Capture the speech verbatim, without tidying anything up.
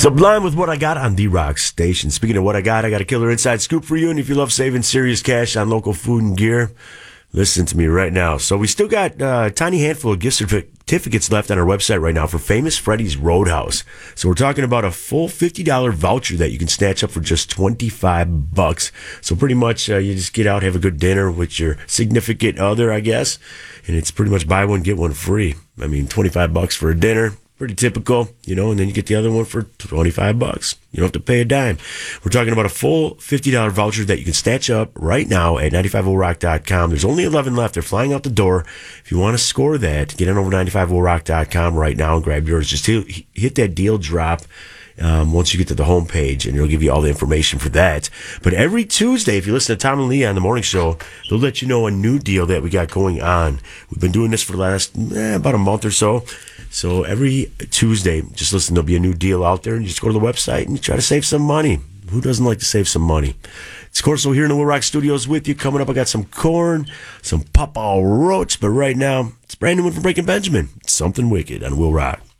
Sublime with What I Got on the Rock Station. Speaking of what I got, I got a killer inside scoop for you. And if you love saving serious cash on local food and gear, listen to me right now. So we still got uh, a tiny handful of gift certificates left on our website right now for Famous Freddy's Roadhouse. So we're talking about a full fifty dollars voucher that you can snatch up for just twenty-five bucks. So pretty much uh, you just get out, have a good dinner with your significant other, I guess. And it's pretty much buy one, get one free. I mean, twenty-five bucks for a dinner. Pretty typical, you know, and then you get the other one for twenty-five bucks. You don't have to pay a dime. We're talking about a full fifty dollars voucher that you can snatch up right now at nine five oh rock dot com. There's only eleven left. They're flying out the door. If you want to score that, get on over to nine five oh rock dot com right now and grab yours. Just hit, hit that deal drop um, once you get to the homepage, and it'll give you all the information for that. But every Tuesday, if you listen to Tom and Leah on the morning show, they'll let you know a new deal that we got going on. We've been doing this for the last eh, about a month or so. So every Tuesday, just listen, there'll be a new deal out there, and you just go to the website and you try to save some money. Who doesn't like to save some money? It's Corso here in the Will Rock Studios with you. Coming up, I got some corn, some Papa Roach, but right now, it's brand new one from Breaking Benjamin. It's Something Wicked on Will Rock.